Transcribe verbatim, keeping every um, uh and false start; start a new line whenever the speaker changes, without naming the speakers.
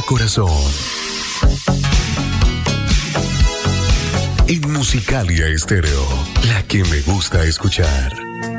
corazón. En Musicalia Estéreo, la que me gusta escuchar.